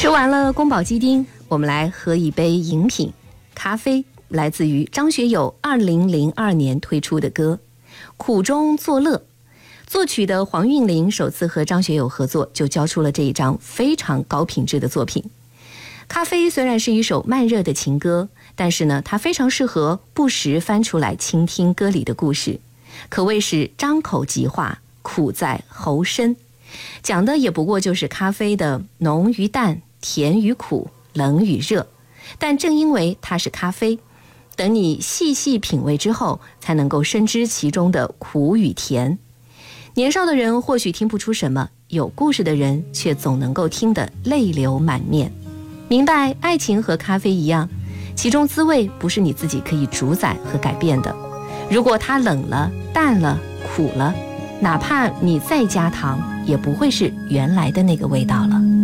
吃完了宫保鸡丁，我们来喝一杯饮品，咖啡，来自于张学友2002年推出的歌《苦中作乐》。作曲的黄韵玲首次和张学友合作，就交出了这一张非常高品质的作品。咖啡虽然是一首慢热的情歌，但是呢，它非常适合不时翻出来倾听歌里的故事，可谓是张口即化，苦在喉深。讲的也不过就是咖啡的浓与淡，甜与苦，冷与热。但正因为它是咖啡，等你细细品味之后，才能够深知其中的苦与甜。年少的人或许听不出什么，有故事的人却总能够听得泪流满面。明白爱情和咖啡一样，其中滋味不是你自己可以主宰和改变的。如果它冷了、淡了、苦了，哪怕你再加糖，也不会是原来的那个味道了。